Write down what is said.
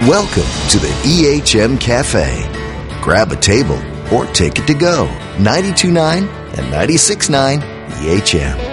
Welcome to the EHM Cafe. Grab a table or take it to go. 92.9 and 96.9 EHM.